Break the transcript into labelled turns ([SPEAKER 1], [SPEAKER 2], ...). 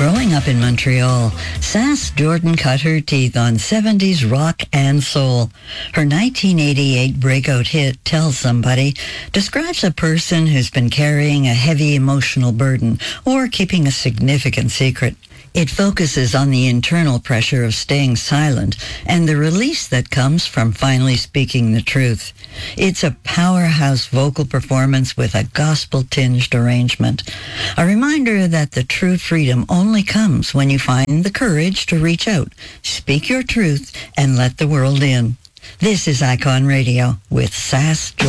[SPEAKER 1] Growing up in Montreal, Sass Jordan cut her teeth on 70s rock and soul. Her 1988 breakout hit, Tell Somebody, describes a person who's been carrying a heavy emotional burden or keeping a significant secret. It focuses on the internal pressure of staying silent and the release that comes from finally speaking the truth. It's a powerhouse vocal performance with a gospel-tinged arrangement. A reminder that the true freedom only comes when you find the courage to reach out, speak your truth, and let the world in. This is Icon Radio with Sass Jordan.